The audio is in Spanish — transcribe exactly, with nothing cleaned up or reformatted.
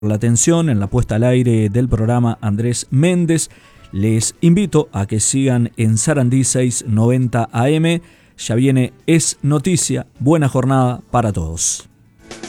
la atención en la puesta al aire del programa Andrés Méndez. Les invito a que sigan en Sarandí seiscientos noventa A M. Ya viene Es Noticia. Buena jornada para todos.